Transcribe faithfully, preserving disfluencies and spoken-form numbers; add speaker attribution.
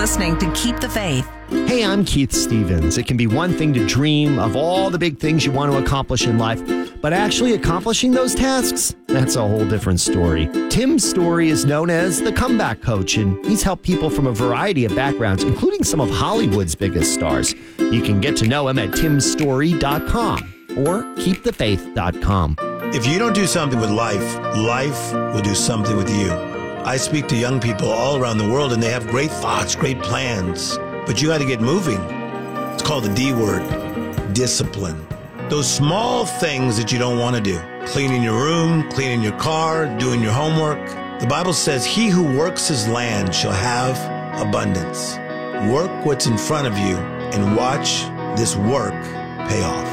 Speaker 1: listening to Keep the Faith.
Speaker 2: Hey, I'm Keith Stevens. It can be one thing to dream of all the big things you want to accomplish in life, but actually accomplishing those tasks, that's a whole different story. Tim Story is known as the comeback coach, and he's helped people from a variety of backgrounds, including some of Hollywood's biggest stars. You can get to know him at tim story dot com or keep the faith dot com.
Speaker 3: If you don't do something with life, life will do something with you. I speak to young people all around the world, and they have great thoughts, great plans, but you got to get moving. It's called the D word, discipline. Those small things that you don't want to do. Cleaning your room, cleaning your car, doing your homework. The Bible says, he who works his land shall have abundance. Work what's in front of you and watch this work pay off.